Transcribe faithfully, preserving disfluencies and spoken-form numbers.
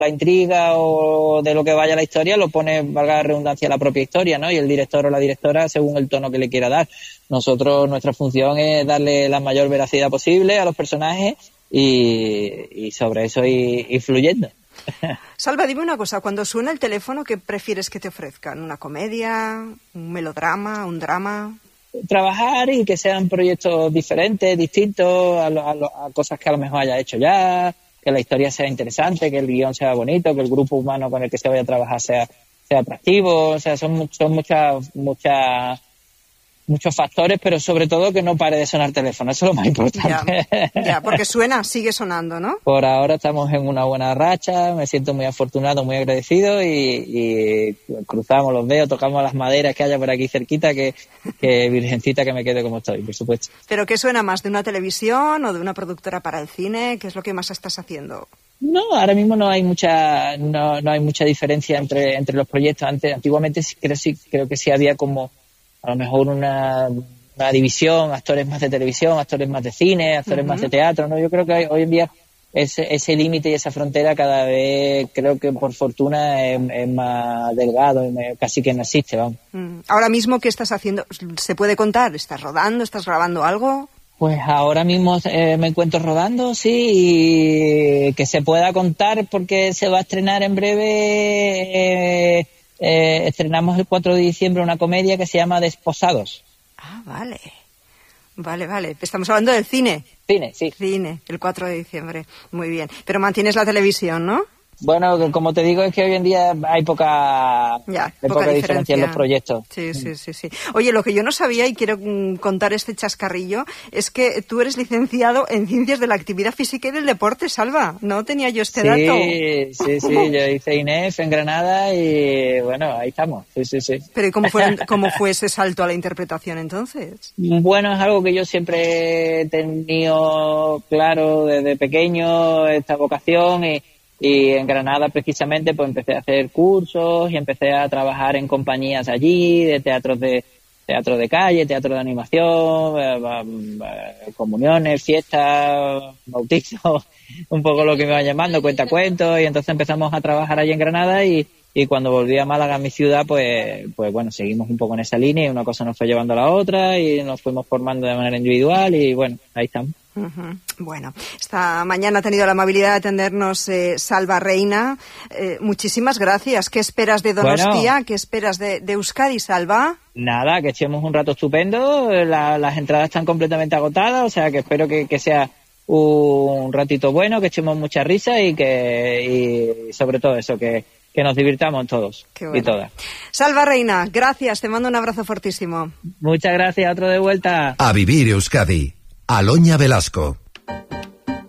la intriga o de lo que vaya la historia, lo pone, valga la redundancia, la propia historia, ¿no? Y el director o la directora según el tono que le quiera dar. Nosotros, nuestra función es darle la mayor veracidad posible a los personajes y, y sobre eso ir, ir fluyendo. Salva, dime una cosa, cuando suena el teléfono, ¿qué prefieres que te ofrezcan? ¿Una comedia, un melodrama, un drama? Trabajar y que sean proyectos diferentes, distintos a, lo, a, lo, a cosas que a lo mejor haya hecho ya, que la historia sea interesante, que el guión sea bonito, que el grupo humano con el que se vaya a trabajar sea, sea atractivo. O sea, son, son muchas, muchas, muchos factores, pero sobre todo que no pare de sonar teléfono, eso es lo más importante. Ya, ya, porque suena, sigue sonando, ¿no? Por ahora estamos en una buena racha, me siento muy afortunado, muy agradecido y, y cruzamos los dedos, tocamos las maderas que haya por aquí cerquita, que, que virgencita que me quede como estoy, por supuesto. ¿Pero qué suena más, de una televisión o de una productora para el cine? ¿Qué es lo que más estás haciendo? No, ahora mismo no hay mucha no, no hay mucha diferencia entre entre los proyectos. Antes, antiguamente sí, creo, sí, creo que sí había como a lo mejor una, una división, actores más de televisión, actores más de cine, actores uh-huh. más de teatro, ¿no? Yo creo que hay, hoy en día ese, ese límite y esa frontera cada vez, creo que por fortuna, es, es más delgado y me, casi que no existe, vamos. Mm. Ahora mismo, ¿qué estás haciendo? ¿Se puede contar? ¿Estás rodando? ¿Estás grabando algo? Pues ahora mismo eh, me encuentro rodando, sí, y que se pueda contar porque se va a estrenar en breve... Eh, Eh, estrenamos el cuatro de diciembre una comedia que se llama Desposados. Ah, vale. Vale, vale. Estamos hablando del cine. Cine, sí. Cine, el cuatro de diciembre. Muy bien. Pero mantienes la televisión, ¿no? Bueno, como te digo, es que hoy en día hay poca, ya, hay poca, poca diferencia en los proyectos. Sí, sí, sí, sí. Oye, lo que yo no sabía, y quiero mm, contar este chascarrillo, es que tú eres licenciado en Ciencias de la Actividad Física y del Deporte, Salva. No tenía yo este sí, dato. Sí, sí, sí. Yo hice I N E F en Granada y, bueno, ahí estamos. Sí, sí, sí. Pero ¿y cómo fue, cómo fue ese salto a la interpretación, entonces? Bueno, es algo que yo siempre he tenido claro desde pequeño, esta vocación, y Y en Granada, precisamente, pues empecé a hacer cursos y empecé a trabajar en compañías allí, de teatros de teatro de calle, teatro de animación, eh, eh, comuniones, fiestas, bautizos, un poco lo que me va llamando, cuentacuentos, y entonces empezamos a trabajar allí en Granada y, y cuando volví a Málaga, mi ciudad, pues, pues bueno, seguimos un poco en esa línea y una cosa nos fue llevando a la otra y nos fuimos formando de manera individual y bueno, ahí estamos. Uh-huh. Bueno, esta mañana ha tenido la amabilidad de atendernos eh, Salva Reina. Eh, muchísimas gracias. ¿Qué esperas de Donostia? Bueno, ¿qué esperas de, de Euskadi, Salva? Nada, que echemos un rato estupendo. La, las entradas están completamente agotadas, o sea que espero que, que sea un ratito bueno, que echemos mucha risa y que y sobre todo eso, que, que nos divirtamos todos bueno. y todas. Salva Reina, gracias. Te mando un abrazo fortísimo. Muchas gracias. Otro de vuelta. A vivir Euskadi. Aloña Velasco.